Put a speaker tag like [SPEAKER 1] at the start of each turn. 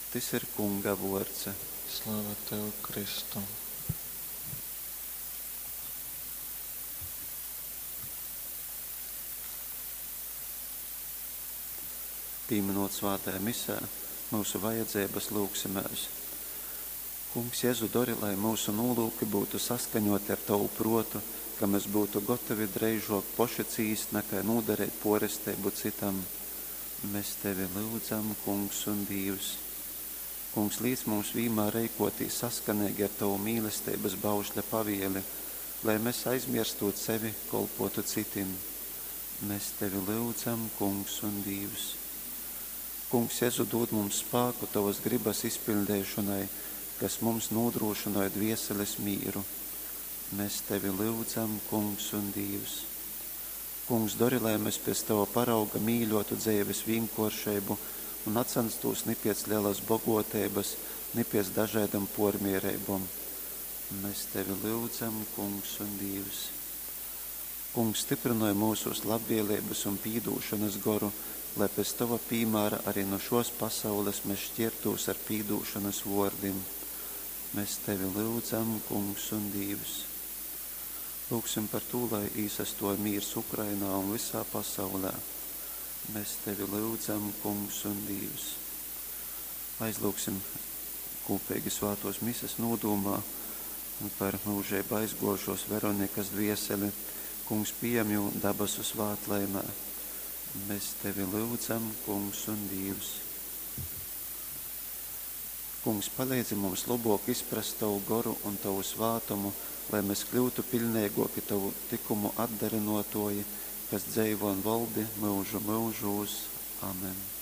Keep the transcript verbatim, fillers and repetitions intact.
[SPEAKER 1] Tas ir Kunga vārds.
[SPEAKER 2] Slava Tev, Kristu.
[SPEAKER 1] Pieminot svētajā misē, mūsu vajadzības lūgsimies. Kungs, Jēzu, dori, lai mūsu nolūki būtu saskaņoti ar Tavu protu, ka mēs būtu gatavi dreižok poši cīst, nekā nodarīt poresteibu citam. Mēs Tevi lūdzam, Kungs un Dievs. Kungs, līdz mums vienmēr rīkotīs saskanīgi ar Tavu mīlestības baušļa pavieli, lai mēs aizmirstot sevi, kolpotu citim. Mēs Tevi lūdzam, Kungs un Dievs. Kungs, Jēzu, dod mums spēku Tavas gribas izpildēšanai, kas mums nodrošināja dvieseles mīru. Mēs Tevi lūdzam, Kungs un Dievs. Kungs, dori, lai mēs pēc Tava parauga mīļotu dzīves vienkāršību un atcenstos ne pēc lielas bagotības, ne pēc dažādam pormierībām. Mēs Tevi lūdzam, Kungs un Dievs. Kungs, stiprināja mūsos labvēlības un pīdūšanas goru, lai pēc Tava piemēra arī no šos pasaules mēs šķirtos ar pīdūšanas vārdiem. Mēs Tevi lūdzam, Kungs un Dievs. Lūgsim par to, lai īsastoja mīrs Ukrainā un visā pasaulē. Mēs Tevi lūdzam, Kungs un Dievs. Aizlūgsim kopīgi svētos mises nodomā par mūžību aizgošos Veronikas dvieseli. Kungs, pieņem dabasu svētlaimē. Mēs Tevi lūdzam, Kungs un Dievs. Kungs, palīdzi mums labāk izprast Tavu goru un Tavu svātumu, lai mēs kļūtu pilnīgāki Tavu likumu atdarinotoji, kas dzīvo un valdi mūžu mūžos. Amen.